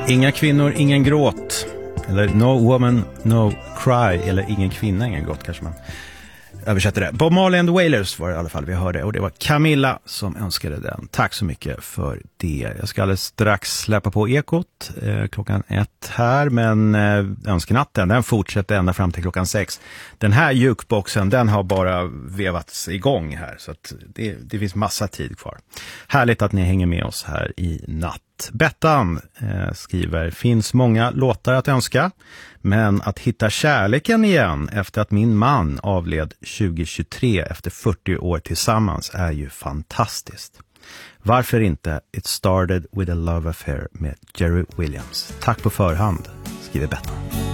Inga kvinnor, ingen gråt. Eller No Woman, No Cry. Eller Ingen kvinna, ingen gråt kanske man översätter det. Bob Marley and the Wailers var det i alla fall vi hörde. Och det var Camilla som önskade den. Tack så mycket för det. Jag ska alldeles strax släppa på Ekot klockan 1 här. Men önskenatten, den fortsätter ända fram till klockan 6. Den här jukeboxen, den har bara vevats igång här. Så att det finns massa tid kvar. Härligt att ni hänger med oss här i natt. Bettan skriver, finns många låtar att önska, men att hitta kärleken igen efter att min man avled 2023 efter 40 år tillsammans är ju fantastiskt. Varför inte It Started with a Love Affair med Jerry Williams? Tack på förhand, skriver Bettan.